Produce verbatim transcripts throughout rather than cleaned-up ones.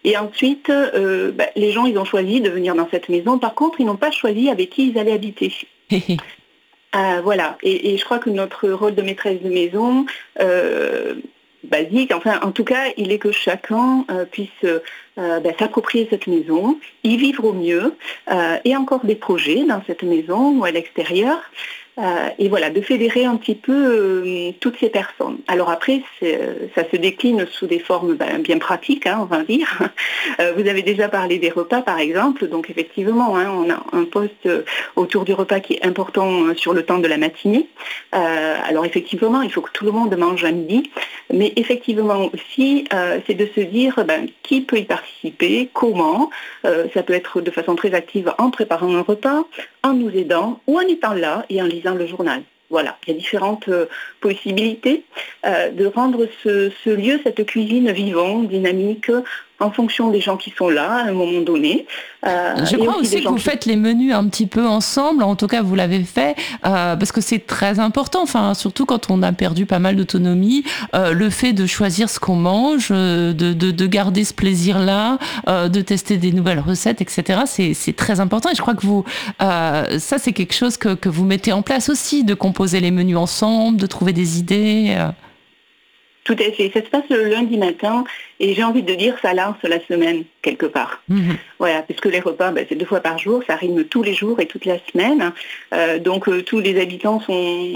Et ensuite, euh, bah, les gens, ils ont choisi de venir dans cette maison. Par contre, ils n'ont pas choisi avec qui ils allaient habiter. Euh, voilà, et, et je crois que notre rôle de maîtresse de maison, euh, basique, enfin en tout cas, il est que chacun euh, puisse euh, ben, s'approprier cette maison, y vivre au mieux, euh, et encore des projets dans cette maison ou à l'extérieur. Euh, et voilà, de fédérer un petit peu euh, toutes ces personnes. Alors après, c'est, ça se décline sous des formes ben, bien pratiques, hein, on va dire. Euh, vous avez déjà parlé des repas, par exemple. Donc effectivement, hein, on a un poste autour du repas qui est important sur le temps de la matinée. Euh, alors effectivement, il faut que tout le monde mange à midi. Mais effectivement aussi, euh, c'est de se dire ben, qui peut y participer, comment. Euh, ça peut être de façon très active en préparant un repas, en nous aidant ou en étant là et en lisant le journal. Voilà, il y a différentes euh, possibilités euh, de rendre ce, ce lieu, cette cuisine vivante, dynamique, en fonction des gens qui sont là à un moment donné. Euh, Je crois aussi, aussi que vous qui... faites les menus un petit peu ensemble, en tout cas vous l'avez fait, euh, parce que c'est très important, enfin, surtout quand on a perdu pas mal d'autonomie, euh, le fait de choisir ce qu'on mange, de, de, de garder ce plaisir-là, euh, de tester des nouvelles recettes, et cetera, c'est, c'est très important. Et je crois que vous, euh, ça c'est quelque chose que, que vous mettez en place aussi, de composer les menus ensemble, de trouver des idées. Euh. Tout à fait. Ça se passe le lundi matin et j'ai envie de dire ça lance la semaine quelque part. Mmh. Voilà, puisque les repas, ben, c'est deux fois par jour, ça rime tous les jours et toute la semaine. Euh, donc euh, tous les habitants sont,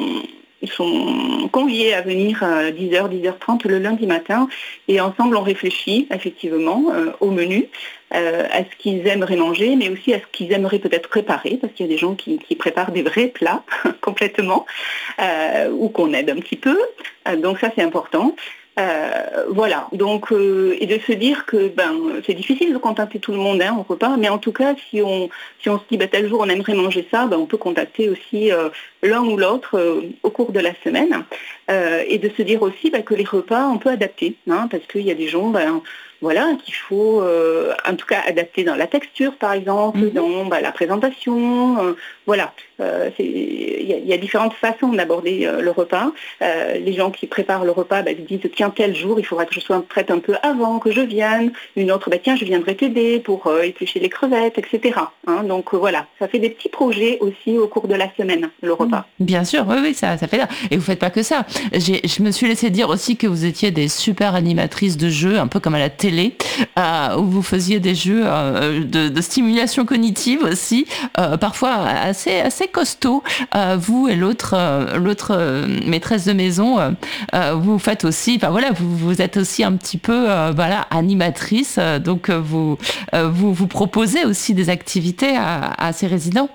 sont conviés à venir à dix heures, dix heures trente le lundi matin et ensemble on réfléchit effectivement euh, au menu. Euh, à ce qu'ils aimeraient manger, mais aussi à ce qu'ils aimeraient peut-être préparer, parce qu'il y a des gens qui, qui préparent des vrais plats complètement, euh, ou qu'on aide un petit peu. Euh, donc ça, c'est important. Euh, voilà, donc euh, et de se dire que ben c'est difficile de contacter tout le monde hein, au repas, mais en tout cas si on si on se dit ben, tel jour on aimerait manger ça, ben, on peut contacter aussi euh, l'un ou l'autre euh, au cours de la semaine euh, et de se dire aussi ben, que les repas on peut adapter, hein, parce qu'il y a des gens ben, voilà qu'il faut euh, en tout cas adapter dans la texture par exemple, mm-hmm. dans ben, la présentation, euh, voilà, euh, il y, y a différentes façons d'aborder euh, le repas. Euh, les gens qui préparent le repas ben, disent tiens tel jour il faudra que je sois prête un peu avant que je vienne, une autre ben, tiens je viendrai t'aider pour euh, éplucher les crevettes, et cetera. Hein, donc euh, voilà, ça fait des petits projets aussi au cours de la semaine le repas. Mmh, bien sûr, oui oui ça ça fait ça. Et vous faites pas que ça. J'ai, je me suis laissé dire aussi que vous étiez des super animatrices de jeux, un peu comme à la télé, euh, où vous faisiez des jeux euh, de, de stimulation cognitive aussi, euh, parfois assez assez costauds. Euh, vous et l'autre euh, l'autre euh, maîtresse de maison, euh, euh, vous faites aussi. Enfin voilà, vous, vous êtes aussi un petit peu euh, voilà animatrice, euh, donc euh, vous, euh, vous vous proposez aussi des activités à, à ces résidents.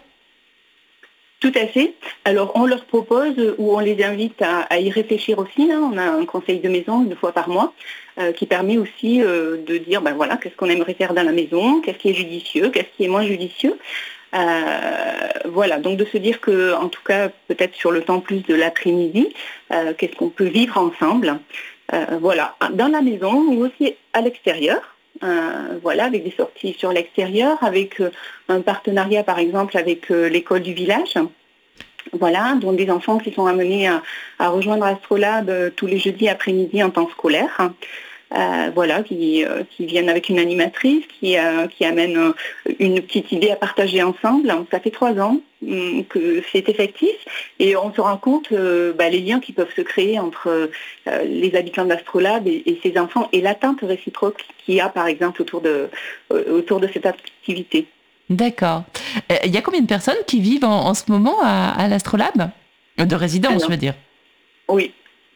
Tout à fait. Alors on leur propose ou on les invite à, à y réfléchir aussi. Hein. On a un conseil de maison une fois par mois euh, qui permet aussi euh, de dire ben voilà qu'est-ce qu'on aimerait faire dans la maison, qu'est-ce qui est judicieux, qu'est-ce qui est moins judicieux. Euh, voilà, donc de se dire que, en tout cas, peut-être sur le temps plus de l'après-midi, euh, qu'est-ce qu'on peut vivre ensemble, euh, voilà, dans la maison ou aussi à l'extérieur, euh, voilà, avec des sorties sur l'extérieur, avec euh, un partenariat par exemple avec euh, l'école du village. Voilà, donc des enfants qui sont amenés à, à rejoindre Astrolabe euh, tous les jeudis après-midi en temps scolaire. Euh, voilà, qui, euh, qui viennent avec une animatrice, qui, euh, qui amène euh, une petite idée à partager ensemble. Ça fait trois ans hum, que c'est effectif et on se rend compte euh, bah, les liens qui peuvent se créer entre euh, les habitants d'Astrolabe et, et ces enfants et l'attente réciproque qu'il y a par exemple autour de, euh, autour de cette activité. D'accord. Il euh, y a combien de personnes qui vivent en, en ce moment à, à l'Astrolabe ? De résidents, Alors, je veux dire. Oui.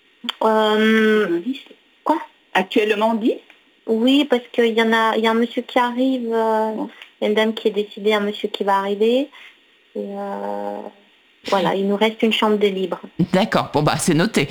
Euh, quoi ? Actuellement dix ? Oui, parce qu'il y en a, il y a un monsieur qui arrive, euh, il y a une dame qui est décidée, un monsieur qui va arriver. Et euh, voilà, il nous reste une chambre de libre. D'accord, bon bah c'est noté.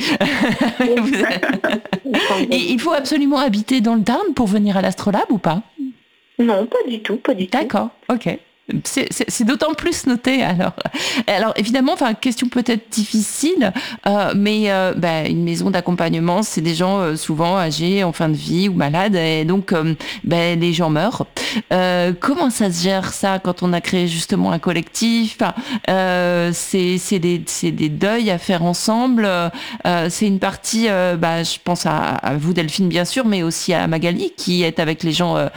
Il faut absolument habiter dans le Tarn pour venir à l'Astrolabe ou pas ? Non, pas du tout, pas du tout. D'accord, ok. C'est, c'est, c'est d'autant plus noté alors. Alors évidemment, enfin question peut-être difficile, euh, mais euh, bah, une maison d'accompagnement, c'est des gens euh, souvent âgés, en fin de vie ou malades, et donc euh, bah, les gens meurent. Euh, comment ça se gère ça quand on a créé justement un collectif ? Enfin, euh, c'est, c'est, des, c'est des deuils à faire ensemble. Euh, c'est une partie, euh, bah, je pense à, à vous Delphine bien sûr, mais aussi à Magali qui est avec les gens. Euh,